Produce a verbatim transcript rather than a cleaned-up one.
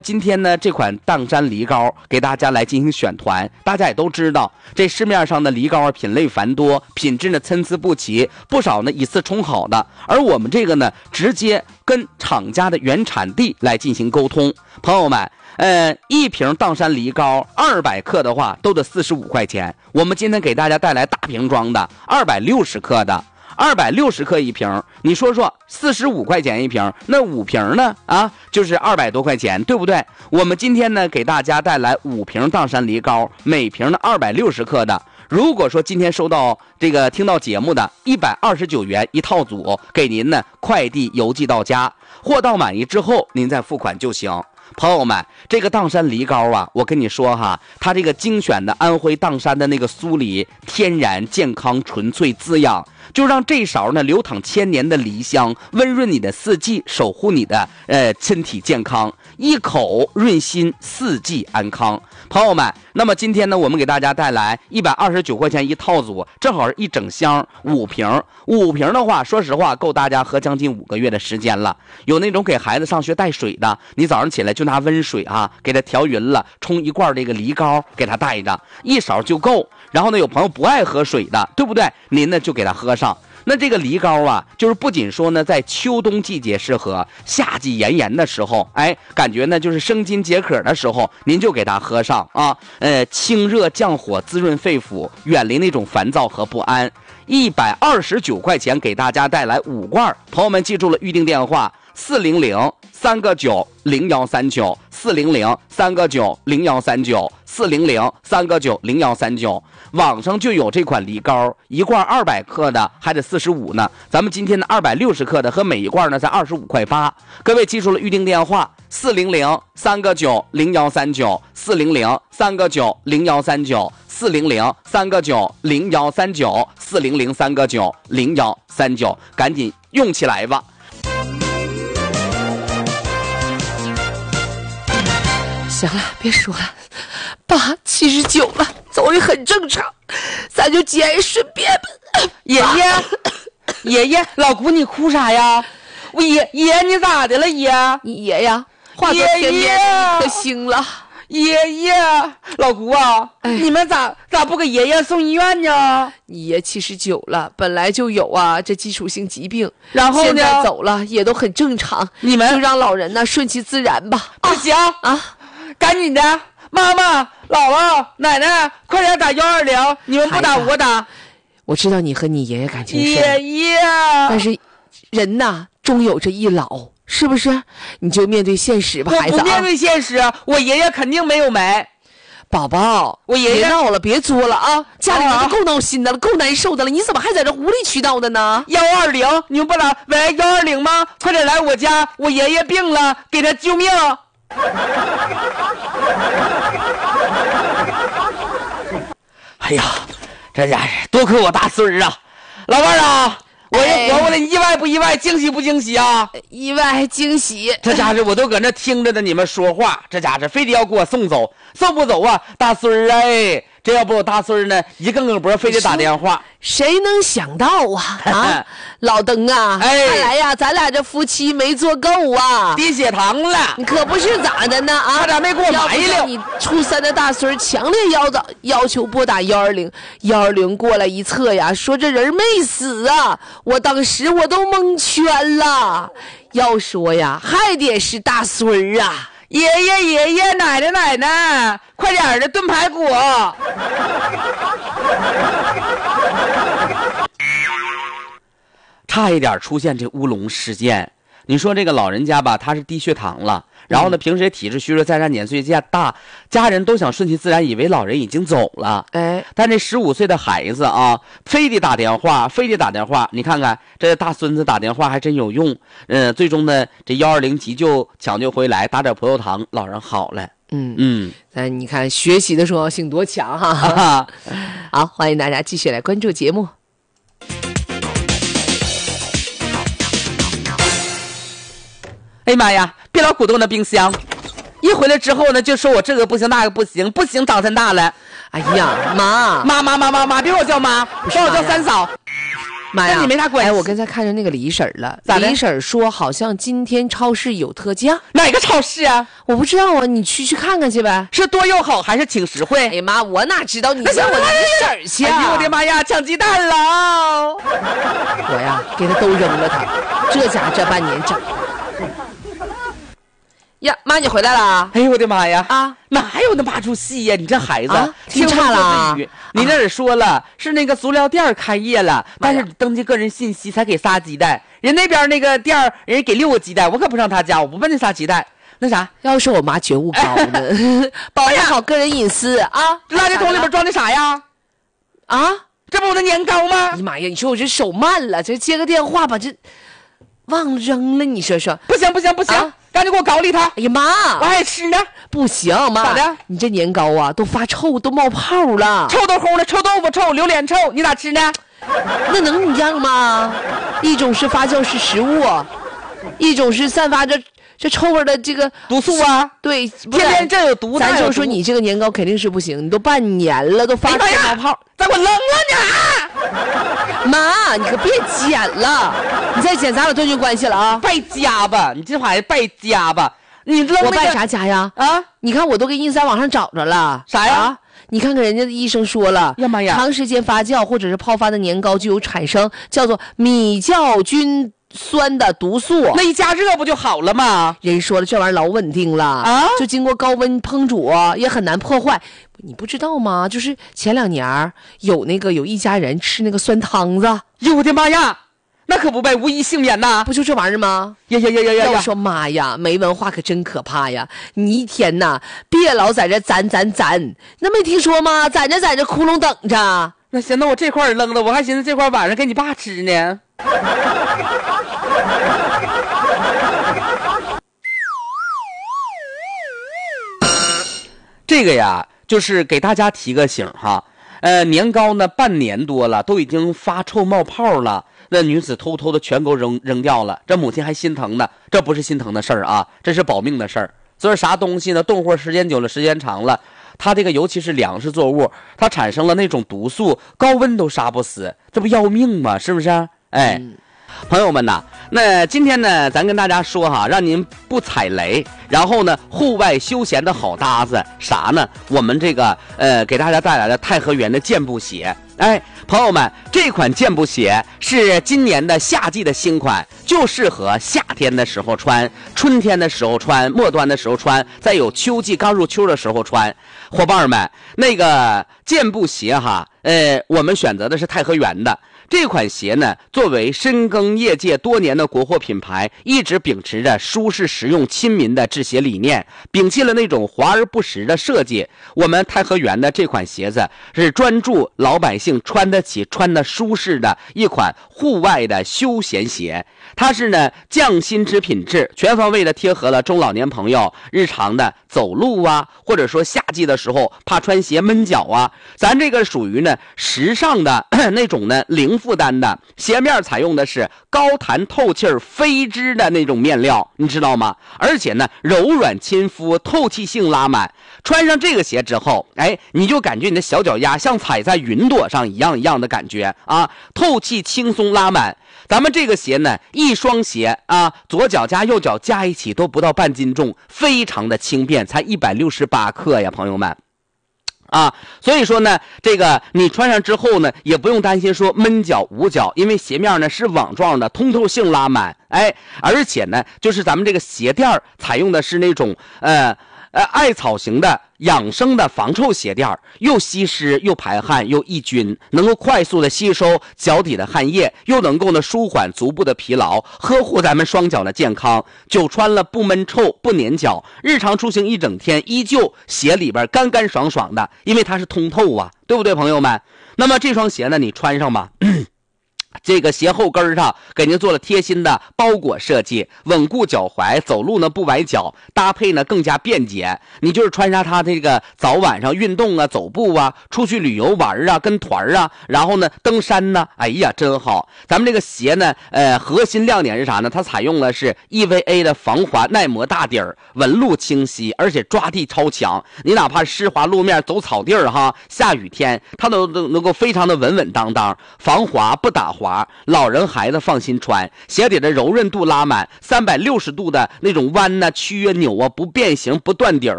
今天呢，这款砀山梨膏给大家来进行选团。大家也都知道，这市面上的梨膏啊，品类繁多，品质呢参差不齐，不少呢以次充好的。而我们这个呢，直接跟厂家的原产地来进行沟通。朋友们，呃，一瓶砀山梨膏二百克的话，都得四十五块钱。我们今天给大家带来大瓶装的，二百六十克的。二百六十克一瓶，你说说四十五块钱一瓶，那五瓶呢？啊，就是二百多块钱，对不对？我们今天呢，给大家带来五瓶砀山梨膏，每瓶呢二百六十克的。如果说今天收到这个听到节目的，一百二十九元一套组，给您呢快递邮寄到家，货到满意之后您再付款就行。朋友们，这个砀山梨膏啊，我跟你说哈，它这个精选的安徽砀山的那个酥梨，天然、健康、纯粹、滋养，就让这勺呢流淌千年的梨香，温润你的四季，守护你的呃身体健康，一口润心，四季安康。朋友们，那么今天呢，我们给大家带来一百二十九块钱一套组，正好是一整箱五瓶，五瓶的话，说实话够大家喝将近五个月的时间了。有那种给孩子上学带水的，你早上起来就拿温水啊，给它调匀了，冲一罐这个梨膏给它带着，一勺就够。然后呢，有朋友不爱喝水的，对不对？您呢就给它喝上。那这个梨膏啊，就是不仅说呢，在秋冬季节适合，夏季炎炎的时候，哎，感觉呢就是生津解渴的时候，您就给它喝上啊，呃，清热降火，滋润肺腑，远离那种烦躁和不安。一百二十九块钱给大家带来五罐，朋友们记住了，预定电话四零零三个九零幺三九，四零零三个九零幺三九，四零零三个九零幺三九。网上就有这款梨膏，一罐二百克的还得四十五呢，咱们今天的二百六十克的和每一罐呢才二十五块八。各位记住了，预定电话四零零三个九零幺三九，四零零三个九零幺三九，四零零三个九零幺三九，四零零三个九零幺三九，赶紧用起来吧。 行了，别说了，爸七十九了，走也很正常，咱就节哀顺变吧。 爷爷，爷爷，老姑你哭啥呀？我爷爷你咋的了爷？ 你爷呀，化作天边可行了。 爷爷，老姑啊，哎、你们咋咋不给爷爷送医院呢？ 你爷七十九了，本来就有啊这基础性疾病， 然后呢， 现在走了也都很正常， 你们就让老人呢顺其自然吧。 不行啊！啊赶紧的，妈妈、姥姥、奶奶，快点打幺二零！你们不打我打。 我知道你和你爷爷感情深， 爷爷， 但是人呐，终有这一老，是不是？你就面对现实吧，孩子啊。 我不面对现实，我爷爷肯定没有没。 宝宝， 我爷爷别闹了，别作了啊！家里人都够闹心的了，够难受的了，你怎么还在这无理取闹的呢？ 幺二零，你们不打？喂，幺二零吗？快点来我家，我爷爷病了，给他救命！哎呀，这家伙多亏我大孙儿啊！老伴儿啊，我也活过来，意外不意外？惊喜不惊喜啊？ 意外惊喜！ 这家伙我都搁那听着呢，你们说话，这家伙非得要给我送走，送不走啊！大孙儿哎，这要不我大孙儿呢，一更更脖非得打电话。 谁能想到啊啊，老登啊， 哎， 看来呀，咱俩这夫妻没做够啊， 低血糖了。 你可不是咋的呢啊？ 他咋没给我埋了？ 你初三的大孙强烈要找要求拨打幺二零，幺二零过来一测呀，说这人没死啊！我当时我都蒙圈了。要说呀，还得是大孙儿啊。 爷爷爷爷，奶奶奶奶，快点的炖排骨。差一点出现这乌龙事件。你说这个老人家吧，他是低血糖了，然后呢，平时也体质虚弱，再加年岁大，家人都想顺其自然，以为老人已经走了。 哎， 但这十五岁的孩子啊，非得打电话，非得打电话。你看看这大孙子打电话还真有用。嗯、呃，最终呢，这幺二零急救抢救回来，打点葡萄糖，老人好了。 嗯嗯， 那你看学习的重要性多强哈！啊、好，欢迎大家继续来关注节目。 哎呀妈呀，别老鼓动那冰箱，一回来之后呢，就说我这个不行那个不行，不行长太大了。 哎呀，妈妈妈妈妈妈，别我叫妈，叫我叫三嫂。 妈呀， 跟你没啥关系。 哎，我刚才看着那个李婶儿了， 咋的？ 李婶儿说好像今天超市有特价， 哪个超市啊？ 我不知道啊，你去去看看去呗。 是多又好还是挺实惠？ 哎呀妈，我哪知道你叫我李婶儿去啊？ 哎呦我的妈呀，抢鸡蛋了！ 我呀，给他都扔了他，这家这半年整。呀，妈，你回来了？ 哎呦我的妈呀！ 啊， 哪有那么出戏呀？你这孩子、 啊、听差了、啊。 你那里说了、啊、是那个足疗店开业了，但是登记个人信息才给仨鸡蛋，人那边那个店人家给六个鸡蛋，我可不上他家，我不问那仨鸡蛋。那啥， 要是我妈觉悟高呢，哎、保养好个人隐私啊！ 垃圾桶里边装的啥呀？ 啊， 这不我的年糕吗？ 哎呀妈呀！你说我这手慢了，这接个电话把这忘扔了，你说说。 不行不行不行！啊赶紧给我搞里他！ 哎呀妈， 我爱吃呢。 不行，妈， 咋的？ 你这年糕啊，都发臭，都冒泡了， 臭豆烘的，臭豆腐臭，榴莲臭，你咋吃呢？ 那能一样吗？一种是发酵式食物，一种是散发着这臭味的这个毒素啊。 对， 天天这有毒， 咱就说你这个年糕肯定是不行，你都半年了，都发臭冒泡， 再给我扔了呢！ 妈，你可别捡了，你再捡咱俩断绝关系了啊！ 败家吧，你这孩子败家吧！你扔、那个、 我败啥家呀？ 啊！ 你看我都给印在网上找着了， 啥呀？ 啊、你看看人家的医生说了， 呀妈呀， 长时间发酵或者是泡发的年糕就有产生叫做米酵菌酸的毒素， 那一加热不就好了吗？ 人说了，这玩意儿老稳定了啊，就经过高温烹煮也很难破坏。你不知道吗？就是前两年有那个有一家人吃那个酸汤子， 哟我的妈呀，那可不呗，无一幸免呐！ 不就这玩意儿吗？ 呀呀呀呀呀！ 要说妈呀，没文化可真可怕呀！你一天呐，别老在这攒攒攒，那没听说吗？攒着攒着窟窿等着。 那行，那我这块扔了，我还寻思这块晚上给你爸吃呢。这个呀，就是给大家提个醒哈。呃，年糕呢，半年多了，都已经发臭冒泡了。那女子偷偷的全给扔扔掉了，这母亲还心疼呢。这不是心疼的事儿啊，这是保命的事儿。所以啥东西呢？冻货时间久了，时间长了，它这个尤其是粮食作物，它产生了那种毒素，高温都杀不死，这不要命吗？是不是？哎。嗯，朋友们呐，那今天呢，咱跟大家说哈，让您不踩雷，然后呢，户外休闲的好搭子啥呢？我们这个呃，给大家带来了太和园的健步鞋。哎，朋友们，这款健步鞋是今年的夏季的新款，就适合夏天的时候穿，春天的时候穿，末端的时候穿，再有秋季刚入秋的时候穿。伙伴们，那个健步鞋哈，呃，我们选择的是太和园的。这款鞋呢，作为深耕业界多年的国货品牌，一直秉持着舒适、实用、亲民的制鞋理念，摒弃了那种华而不实的设计。我们太和园的这款鞋子是专注老百姓穿得起、穿得舒适的一款户外的休闲鞋。它是呢匠心之品质，全方位的贴合了中老年朋友日常的走路啊，或者说夏季的时候怕穿鞋闷脚啊。咱这个属于呢时尚的那种呢零负担的鞋面，采用的是高弹透气飞织的那种面料，你知道吗？而且呢柔软亲肤，透气性拉满。穿上这个鞋之后，哎，你就感觉你的小脚丫像踩在云朵上一样一样的感觉啊，透气轻松拉满。咱们这个鞋呢，一双鞋啊，左脚加右脚加一起都不到半斤重，非常的轻便，才一百六十八克呀，朋友们。啊，所以说呢，这个你穿上之后呢，也不用担心说闷脚捂脚，因为鞋面呢是网状的，通透性拉满，哎，而且呢，就是咱们这个鞋垫采用的是那种呃呃艾草型的养生的防臭鞋垫，又吸湿又排汗又抑菌，能够快速的吸收脚底的汗液，又能够呢舒缓足部的疲劳，呵护咱们双脚的健康。久穿了不闷臭不粘脚，日常出行一整天依旧鞋里边干干爽爽的，因为它是通透啊，对不对朋友们？那么这双鞋呢，你穿上吧。这个鞋后跟上给您做了贴心的包裹设计，稳固脚踝，走路呢不崴脚，搭配呢更加便捷。你就是穿上它这个早晚上运动啊、走步啊、出去旅游玩啊、跟团啊，然后呢登山呢，哎呀真好。咱们这个鞋呢，呃，核心亮点是啥呢？它采用了是 E V A 的防滑耐磨大底儿，纹路清晰，而且抓地超强。你哪怕湿滑路面走草地儿哈，下雨天它都都能够非常的稳稳当当，防滑不打滑。 滑，老人孩子放心穿。鞋底的柔韧度拉满，三百六十度的那种弯呐、曲啊、扭啊不变形不断底儿。